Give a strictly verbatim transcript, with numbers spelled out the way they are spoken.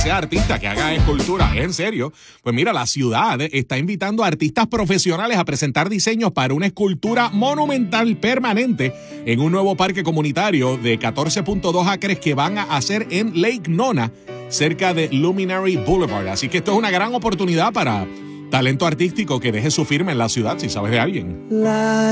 sea artista, que haga escultura, es en serio. Pues mira, la ciudad está invitando a artistas profesionales a presentar diseños para una escultura monumental permanente en un nuevo parque comunitario de catorce punto dos acres que van a hacer en Lake Nona, cerca de Luminary Boulevard. Así que esto es una gran oportunidad para talento artístico que deje su firma en la ciudad, si sabes de alguien. La